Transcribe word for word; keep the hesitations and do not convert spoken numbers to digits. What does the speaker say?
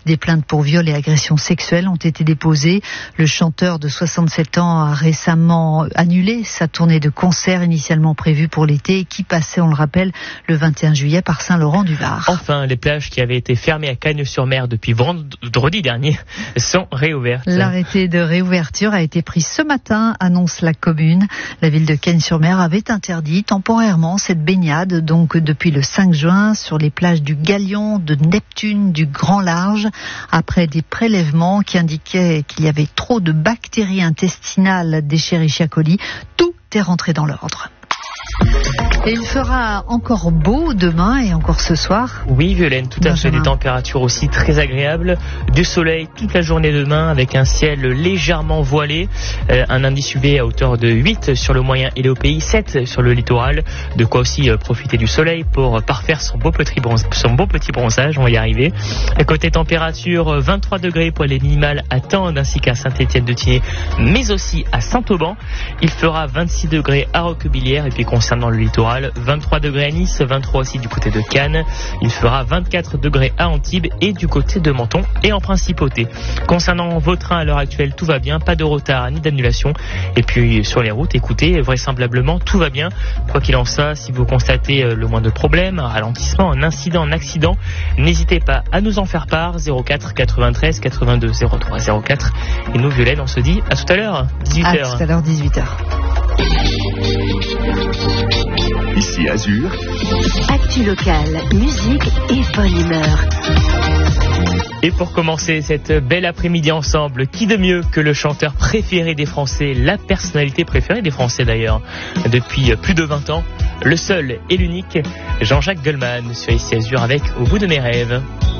Des plaintes pour viol et agression sexuelle ont été déposées. Le chanteur de soixante-sept ans a récemment annulé sa tournée de concert initialement prévue pour l'été, qui passait, on le rappelle, le vingt et un juillet par Saint-Laurent-du-Var. Enfin, les plages qui avaient été fermées à Cagnes-sur-Mer depuis vendredi dernier sont réouvertes. L'arrêté de réouverture a été pris ce matin, annonce la commune. La ville de Cagnes-sur-Mer avait interdit temporairement cette baignade, donc depuis le cinq juin, sur les plages du Galion, de Neptune, du Grand Large, après des prélèvements qui indiquaient qu'il y avait trop de bactéries intestinales d'Escherichia coli. Tout est rentré dans l'ordre. Et il fera encore beau demain et encore ce soir. Oui, Violaine, tout à fait. Des températures aussi très agréables. Du soleil toute la journée demain avec un ciel légèrement voilé. Euh, un indice U V à hauteur de huit sur le moyen et le pays, sept sur le littoral. De quoi aussi euh, profiter du soleil pour parfaire son beau petit, bronze, son beau petit bronzage. On va y arriver. À côté température, vingt-trois degrés pour les minimales à Tende ainsi qu'à Saint-Étienne-de-Thiers, mais aussi à Saint-Auban. Il fera vingt-six degrés à Roquebillière. Et puis concernant le littoral, vingt-trois degrés à Nice, vingt-trois aussi du côté de Cannes. Il fera vingt-quatre degrés à Antibes et du côté de Menton et en Principauté. Concernant vos trains à l'heure actuelle, tout va bien, pas de retard ni d'annulation. Et puis sur les routes, écoutez, vraisemblablement tout va bien. Quoi qu'il en soit, si vous constatez le moindre problème, un ralentissement, un incident, un accident, n'hésitez pas à nous en faire part. zéro quatre quatre-vingt-treize quatre-vingt-deux zéro trois zéro quatre. Et nous, Violaine, on se dit à tout à l'heure, dix-huit heures. À tout à l'heure, dix-huit heures. Ici Azur. Actu locale, musique et bonne humeur. Et pour commencer cette belle après-midi ensemble, qui de mieux que le chanteur préféré des Français, la personnalité préférée des Français d'ailleurs, depuis plus de vingt ans, le seul et l'unique, Jean-Jacques Goldman sur Ici Azur avec Au bout de mes rêves.